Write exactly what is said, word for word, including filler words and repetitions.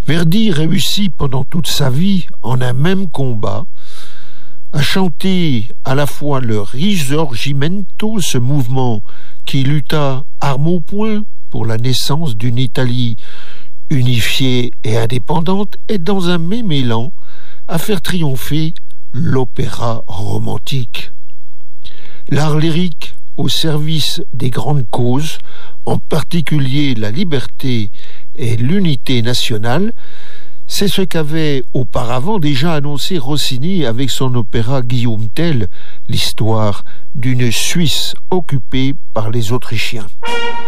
Verdi réussit pendant toute sa vie, en un même combat, à chanter à la fois le Risorgimento, ce mouvement qui lutta arme au poing pour la naissance d'une Italie unifiée et indépendante, et dans un même élan à faire triompher l'opéra romantique. L'art lyrique au service des grandes causes, en particulier la liberté et l'unité nationale, c'est ce qu'avait auparavant déjà annoncé Rossini avec son opéra Guillaume Tell, l'histoire d'une Suisse occupée par les Autrichiens.